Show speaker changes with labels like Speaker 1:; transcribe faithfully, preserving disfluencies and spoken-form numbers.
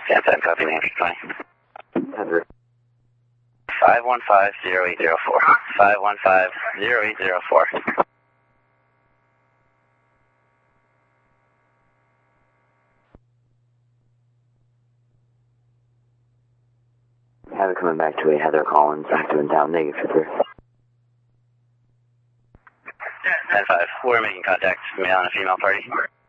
Speaker 1: ten ten, copy, New Hampshire twenty.
Speaker 2: Heather.
Speaker 1: five one five zero eight zero four. five one five zero eight zero four.
Speaker 2: Heather coming back to a Heather Collins, active and down, negative trooper.
Speaker 1: ten five, we're making contact, male and a female party.